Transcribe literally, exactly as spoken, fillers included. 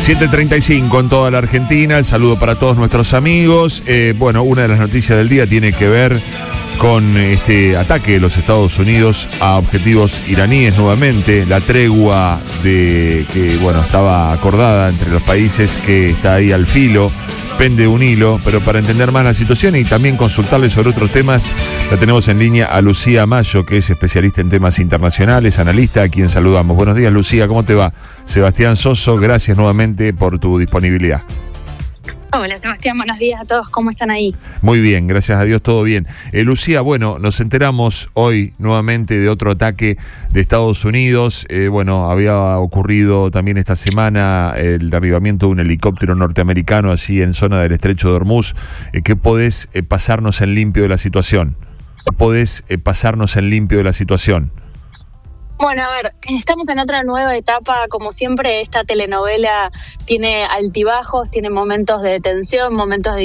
siete treinta y cinco en toda la Argentina, el saludo para todos nuestros amigos. Eh, bueno, una de las noticias del día tiene que ver con este ataque de los Estados Unidos a objetivos iraníes nuevamente, la tregua de que bueno estaba acordada entre los países que está ahí al filo, pende un hilo, pero para entender más la situación y también consultarle sobre otros temas, la tenemos en línea a Lucía Mayo, que es especialista en temas internacionales, analista, a quien saludamos. Buenos días, Lucía, ¿cómo te va? Sebastián Soso, gracias nuevamente por tu disponibilidad. Hola Sebastián, buenos días a todos, ¿cómo están ahí? Muy bien, gracias a Dios, todo bien. Eh, Lucía, bueno, nos enteramos hoy nuevamente de otro ataque de Estados Unidos. Eh, bueno, había ocurrido también esta semana el derribamiento de un helicóptero norteamericano allí en zona del Estrecho de Hormuz. Eh, ¿Qué podés eh, pasarnos en limpio de la situación? ¿Qué podés eh, pasarnos en limpio de la situación? Bueno, a ver, estamos en otra nueva etapa. Como siempre, esta telenovela tiene altibajos, tiene momentos de tensión, momentos de